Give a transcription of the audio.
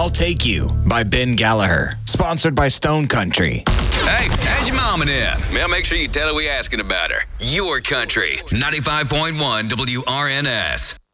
I'll Take You by Ben Gallagher. Sponsored by Stone Country. Hey, how's your mama in? Well, make sure you tell her we asking about her. Your country. 95.1 WRNS.